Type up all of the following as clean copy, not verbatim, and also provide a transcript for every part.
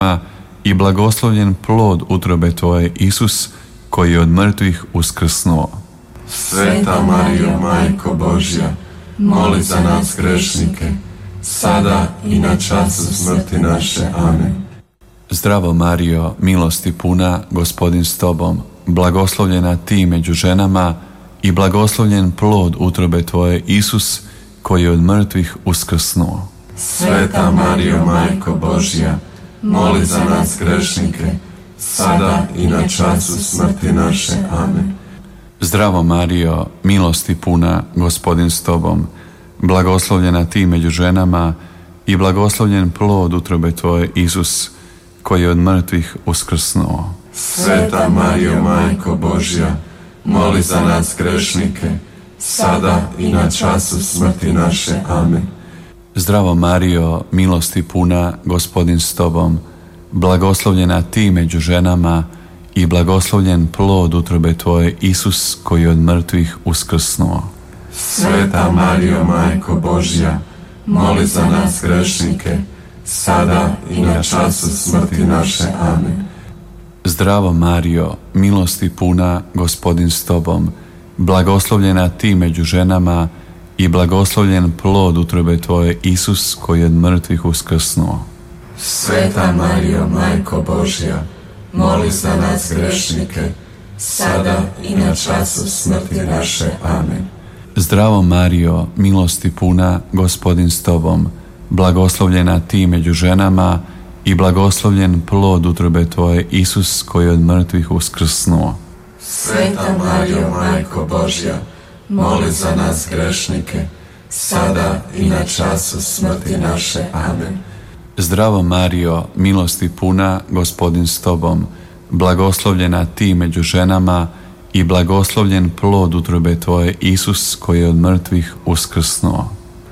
i blagoslovljen plod utrobe Tvoje, Isus, koji je od mrtvih uskrsnuo. Sveta Marijo, Majko Božja, moli za nas grešnike, sada i na času smrti naše. Amen. Zdravo Marijo, milosti puna, Gospodin s Tobom, blagoslovljena Ti među ženama i blagoslovljen plod utrobe Tvoje, Isus, koji je od mrtvih uskrsnuo. Sveta Marijo, Majko Božja, moli za nas grešnike, sada i na času smrti naše. Amen. Zdravo Marijo, milosti puna, Gospodin s Tobom, blagoslovljena Ti među ženama i blagoslovljen plod utrobe Tvoje, Isus, koji je od mrtvih uskrsnuo. Sveta Marijo, Majko Božja, moli za nas grešnike, sada i na času smrti naše. Amen. Zdravo Marijo, milosti puna, Gospodin s Tobom, blagoslovljena Ti među ženama i blagoslovljen plod utrobe Tvoje, Isus, koji je od mrtvih uskrsnuo. Sveta Marijo, Majko Božja, moli za nas grešnike, sada i na času smrti naše. Amen. Zdravo Marijo, milosti puna, Gospodin s Tobom, blagoslovljena Ti među ženama i blagoslovljen plod utrobe Tvoje, Isus, koji je od mrtvih uskrsnuo. Sveta Marijo, Majko Božja, moli za nas grešnike, sada i na času smrti naše. Amen. Zdravo Marijo, milosti puna, Gospodin s Tobom, blagoslovljena Ti među ženama i blagoslovljen plod utrobe Tvoje, Isus, koji je od mrtvih uskrsnuo. Sveta Marijo, Majko Božja, moli za nas grešnike, sada i na času smrti naše. Amen. Zdravo Marijo, milosti puna, Gospodin s Tobom, blagoslovljena Ti među ženama i blagoslovljen plod utrobe Tvoje, Isus, koji je od mrtvih uskrsnuo.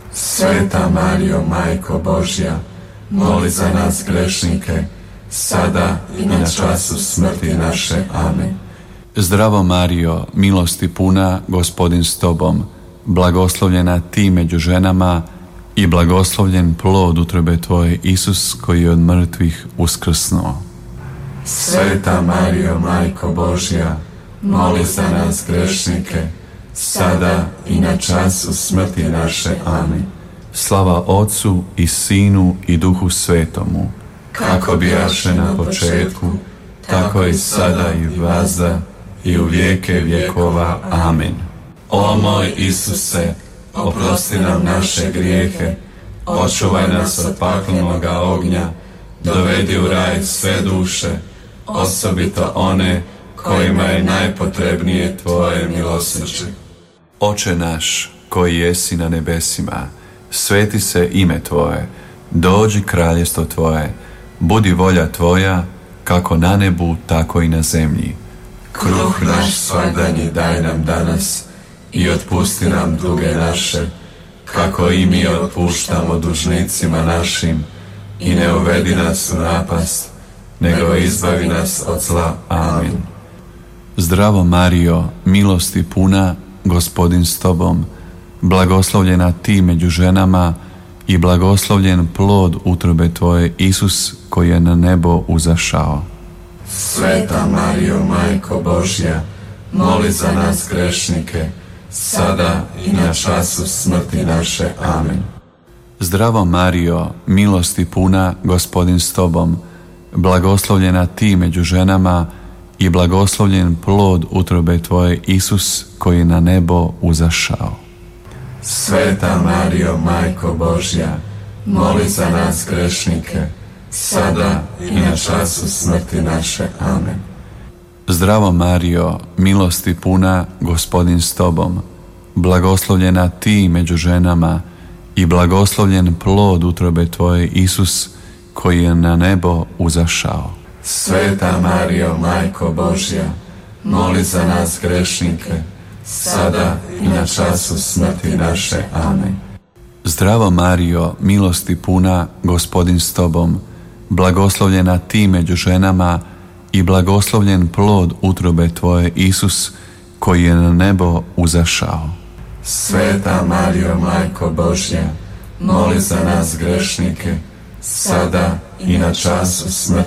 Sveta Marijo, Majko Božja, moli za nas grešnike, sada i na času smrti naše. Amen. Zdravo Marijo, milosti puna, Gospodin s Tobom, blagoslovljena Ti među ženama i blagoslovljen plod utrobe Tvoje, Isus, koji je od mrtvih uskrsnuo. Sveta Marijo, Majko Božja, moli za nas grešnike, sada i na času smrti naše. Amen. Slava Otcu i Sinu i Duhu Svetomu, kako bijaše na početku, tako i sada i vazda i u vijeke vjekova. Amen. O moj Isuse, oprosti nam naše grijehe, očuvaj nas od paklenoga ognja, dovedi u raj sve duše, osobito one kojima je najpotrebnije Tvoje milosrđe. Oče naš, koji jesi na nebesima, sveti se ime Tvoje, dođi kraljestvo Tvoje, budi volja Tvoja, kako na nebu, tako i na zemlji. Kruh naš svagdanji daj nam danas i otpusti nam duge naše, kako i mi otpuštamo dužnicima našim, i ne uvedi nas u napast, nego izbavi nas od zla. Amen. Zdravo Marijo, milosti puna, Gospodin s Tobom, blagoslovljena Ti među ženama i blagoslovljen plod utrobe Tvoje, Isus, koji je na nebo uzašao. Sveta Marijo, Majko Božja, moli za nas grešnike, sada i na času smrti naše. Amen. Zdravo Marijo, milosti puna, Gospodin s Tobom, blagoslovljena Ti među ženama i blagoslovljen plod utrobe Tvoje, Isus, koji je na nebo uzašao. Sveta Marijo, Majko Božja, moli za nas grešnike, sada i na času smrti naše. Amen. Zdravo Marijo, milosti puna, Gospodin s Tobom, blagoslovljena Ti među ženama i blagoslovljen plod utrobe Tvoje, Isus, koji je na nebo uzašao. Sveta Marijo, Majko Božja, moli za nas grešnike, sada i na času smrti naše. Amen. Zdravo Marijo, milosti puna, Gospodin s Tobom, blagoslovljena Ti među ženama i blagoslovljen plod utrobe Tvoje, Isus, koji je na nebo uzašao. Sveta Marijo, Majko Božja, moli za nas grešnike, sada i na času smrti